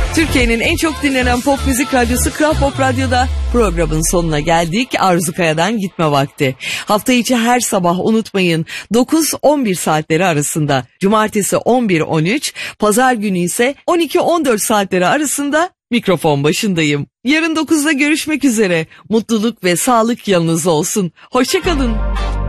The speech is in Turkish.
Türkiye'nin en çok dinlenen pop müzik radyosu Kral Pop Radyo'da programın sonuna geldik. Arzu Kaya'dan gitme vakti. Hafta içi her sabah unutmayın 9-11 saatleri arasında, cumartesi 11-13, pazar günü ise 12-14 saatleri arasında mikrofon başındayım. Yarın 9'da görüşmek üzere. Mutluluk ve sağlık yanınızda olsun. Hoşça kalın.